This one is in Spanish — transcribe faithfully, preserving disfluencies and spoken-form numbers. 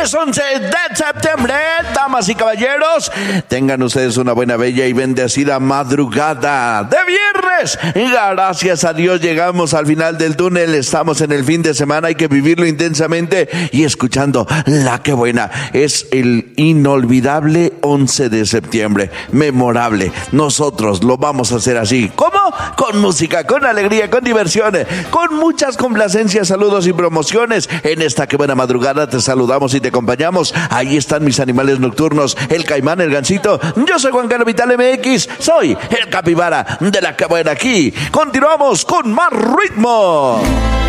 Es once de septiembre, damas y caballeros. Tengan ustedes una buena, bella y bendecida madrugada de viernes. Gracias a Dios llegamos al final del túnel. Estamos en el fin de semana, hay que vivirlo intensamente y escuchando La Que Buena. Es el inolvidable once de septiembre, memorable. Nosotros lo vamos a hacer así. ¿Cómo? Con música, con alegría, con diversión, con muchas complacencias, saludos y promociones. En esta Que Buena madrugada te saludamos y te acompañamos. Ahí están mis animales nocturnos, el caimán, el gansito. Yo soy Juan Carlos Vital M X, soy el capibara de La Que Buena. Aquí continuamos con más ritmo.